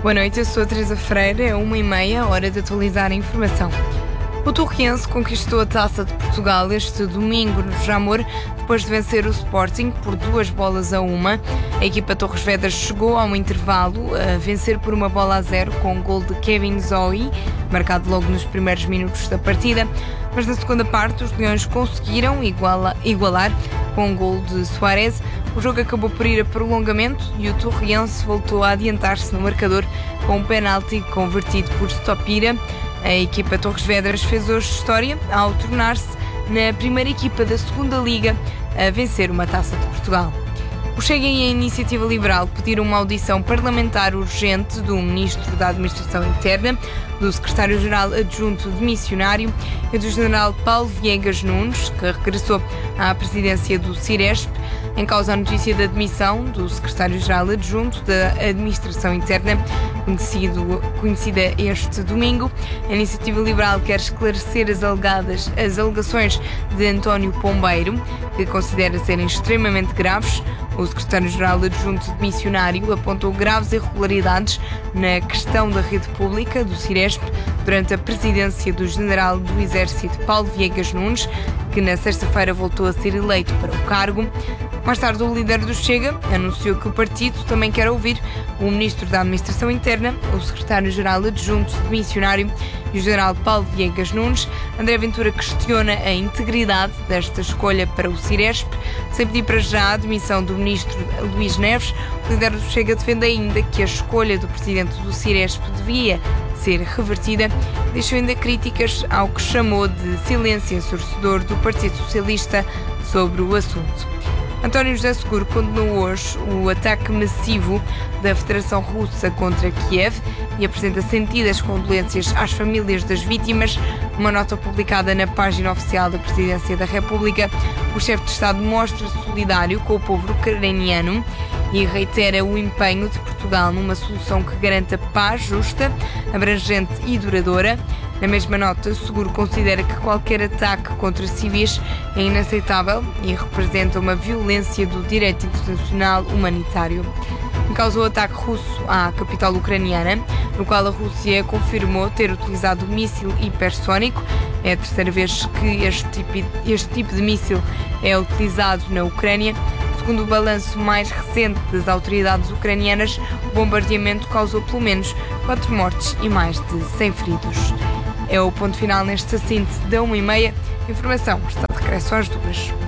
Boa noite, eu sou a Teresa Freire, é 1h30, hora de atualizar a informação. O Torriense conquistou a Taça de Portugal este domingo no Jamor, depois de vencer o Sporting por 2-1. A equipa Torres Vedras chegou ao intervalo a vencer por 1-0 com um gol de Kevin Zoe, marcado logo nos primeiros minutos da partida, mas na segunda parte os Leões conseguiram igualar com um gol de Soares. O jogo acabou por ir a prolongamento e o Torriense voltou a adiantar-se no marcador com um penalti convertido por Stopira. A equipa Torres Vedras fez hoje história ao tornar-se na primeira equipa da segunda Liga a vencer uma Taça de Portugal. O Chega e a Iniciativa Liberal pediram uma audição parlamentar urgente do Ministro da Administração Interna, do Secretário-Geral Adjunto de Missionário e do General Paulo Viegas Nunes, que regressou à presidência do Ciresp, em causa a notícia da demissão do Secretário-Geral Adjunto da Administração Interna, conhecida este domingo. A Iniciativa Liberal quer esclarecer as alegações de António Pombeiro, que considera serem extremamente graves. O secretário-geral adjunto de missionário apontou graves irregularidades na questão da rede pública do Ciresp durante a presidência do general do Exército Paulo Viegas Nunes, que na sexta-feira voltou a ser eleito para o cargo. Mais tarde, o líder do Chega anunciou que o partido também quer ouvir o Ministro da Administração Interna, o Secretário-Geral Adjunto de Missionário e o General Paulo Viegas Nunes. André Ventura questiona a integridade desta escolha para o Ciresp, sem pedir para já a admissão do Ministro Luís Neves. O líder do Chega defende ainda que a escolha do Presidente do Ciresp devia ser revertida. Deixou ainda críticas ao que chamou de silêncio ensurdecedor do Partido Socialista sobre o assunto. António José Seguro condenou hoje o ataque massivo da Federação Russa contra Kiev e apresenta sentidas condolências às famílias das vítimas. Numa nota publicada na página oficial da Presidência da República, o chefe de Estado mostra-se solidário com o povo ucraniano e reitera o empenho de Portugal numa solução que garanta paz justa, abrangente e duradoura. Na mesma nota, Seguro considera que qualquer ataque contra civis é inaceitável e representa uma violência do direito internacional humanitário. Em causa o ataque russo à capital ucraniana, no qual a Rússia confirmou ter utilizado míssil hipersónico. É a terceira vez que este tipo de míssil é utilizado na Ucrânia. Segundo o balanço mais recente das autoridades ucranianas, o bombardeamento causou pelo menos 4 mortes e mais de 100 feridos. É o ponto final neste síntese da 1h30. A informação está de regresso às 2h.